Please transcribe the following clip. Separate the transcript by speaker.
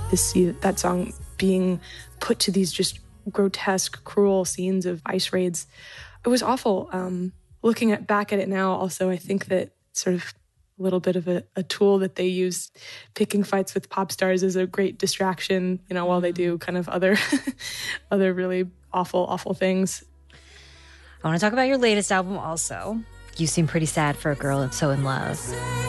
Speaker 1: to see that song being put to these just grotesque, cruel scenes of ICE raids. It was awful. Looking back at it now, also, I think that sort of a little bit of a tool that they use, picking fights with pop stars, is a great distraction, while they do kind of other really awful things.
Speaker 2: I want to talk about your latest album also. You seem pretty sad for a girl that's so in love.